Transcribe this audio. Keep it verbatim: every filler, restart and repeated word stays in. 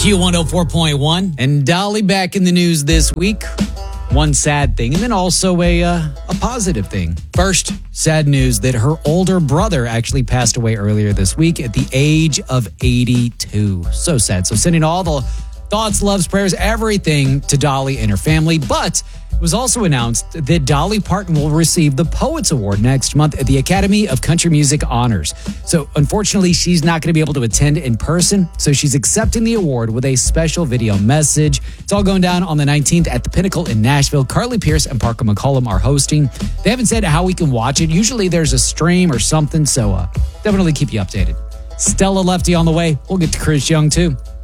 Q one oh four point one. And Dolly back in the news this week. One sad thing, and then also a uh, a positive thing. First, sad news that her older brother actually passed away earlier this week at the age of eighty-two. So sad. So sending all the thoughts, loves, prayers, everything to Dolly and her family. But it was also announced that Dolly Parton will receive the Poets Award next month at the Academy of Country Music Honors. So unfortunately, she's not going to be able to attend in person. So she's accepting the award with a special video message. It's all going down on the nineteenth at the Pinnacle in Nashville. Carly Pierce and Parker McCollum are hosting. They haven't said how we can watch it. Usually there's a stream or something. So uh, definitely keep you updated. Stella Lefty on the way. We'll get to Chris Young too.